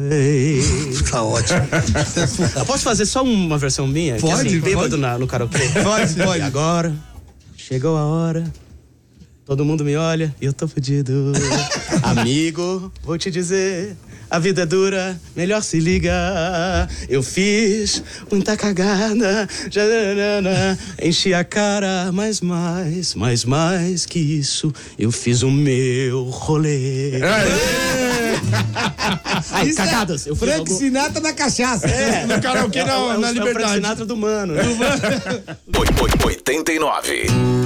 Tá ótimo. Eu posso fazer só uma versão minha? Pode, que, assim, pode. bêbado no karaokê? Pode. E agora, chegou a hora, todo mundo me olha e eu tô fudido. Amigo, vou te dizer, a vida é dura, melhor se liga. Eu fiz muita cagada, enchi a cara, mas mais que isso, eu fiz o meu rolê. Ai, cagadas, eu fiz Frank Sinatra da cachaça. No karaokê na é o Frank Liberdade. Sinatra do Mano. 89.